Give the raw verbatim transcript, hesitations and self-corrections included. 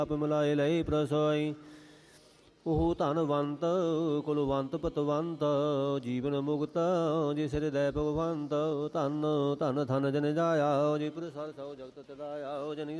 ਆਪ ਮਿਲਾਏ ਲਈ ਪ੍ਰਸੋਈ। ਉਹ ਧਨਵੰਤ ਕੁਲਵੰਤ ਪਤਵੰਤ ਜੀਵਨ ਮੁਕਤ ਜਿਸ ਹਿਰਦੈ ਭਗਵੰਤ। ਧਨ ਧਨ ਧਨ ਜਨ ਜਾਇਆ ਜੇ ਪ੍ਰਸਾਦ ਸੋ ਜਗਤ ਤਦਾਇਆ ਜਨ